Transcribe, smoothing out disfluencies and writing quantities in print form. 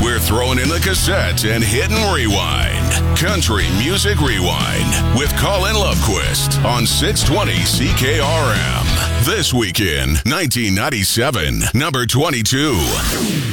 We're throwing in the cassette and hitting rewind. Country Music Rewind with Colin Lovequist on 620 CKRM. This weekend, 1997, number 22.